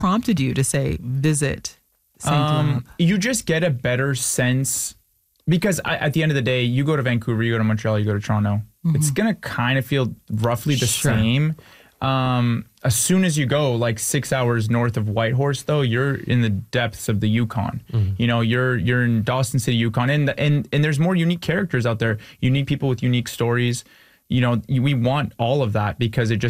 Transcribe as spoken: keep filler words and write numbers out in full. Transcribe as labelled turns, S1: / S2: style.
S1: prompted you to say visit Saint
S2: Um,
S1: Lab?
S2: you just get a better sense because I, at the end of the day, you go to Vancouver, you go to Montreal, you go to Toronto. Mm-hmm. It's gonna kind of feel roughly the
S1: Sure.
S2: same. Um, as soon as you go like six hours north of Whitehorse, though, you're in the depths of the Yukon. Mm-hmm. You know, you're you're in Dawson City, Yukon, and and and there's more unique characters out there. Unique people with unique stories. You know, we want all of that because it just